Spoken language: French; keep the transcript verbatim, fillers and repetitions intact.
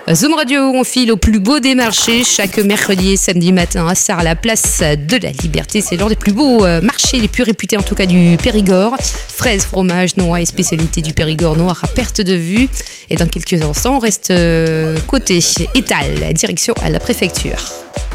Zoom Radio, on file au plus beau des marchés chaque mercredi et samedi matin à Sarre, à la place de la Liberté. C'est l'un des plus beaux marchés, les plus réputés en tout cas du Périgord. Fraises, fromage, noix et spécialités du Périgord noir à perte de vue. Et dans quelques instants, on reste côté étal, direction à la préfecture.